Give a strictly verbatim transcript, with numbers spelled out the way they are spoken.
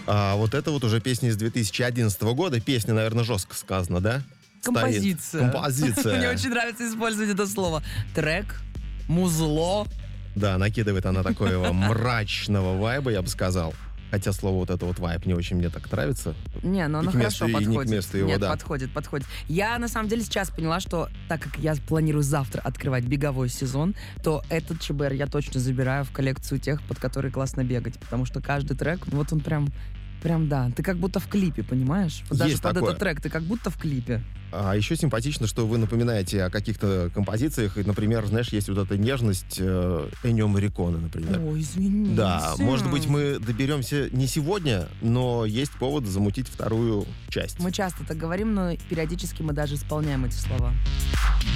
А вот это вот уже песня из две тысячи одиннадцатого года. Песня, наверное, жестко сказано, да? Композиция. Композиция. Мне очень нравится использовать это слово. Трек, музло. Да, накидывает она такого мрачного вайба, я бы сказал. Хотя слово вот это вот вайб не очень мне так нравится. Не, но оно И к месту, хорошо и не к подходит. месту его, Нет, да. подходит, подходит. Я на самом деле сейчас поняла, что так как я планирую завтра открывать беговой сезон, то этот ЧБР я точно забираю в коллекцию тех, под которые классно бегать. Потому что каждый трек, вот он прям, прям да, ты как будто в клипе, понимаешь? Вот даже Есть под такое. этот трек ты как будто в клипе. А еще симпатично, что вы напоминаете о каких-то композициях. И, например, знаешь, есть вот эта нежность э, Эннио Морриконе, например. Ой, извини. Да, может быть, мы доберемся не сегодня, но есть повод замутить вторую часть. Мы часто так говорим, но периодически мы даже исполняем эти слова.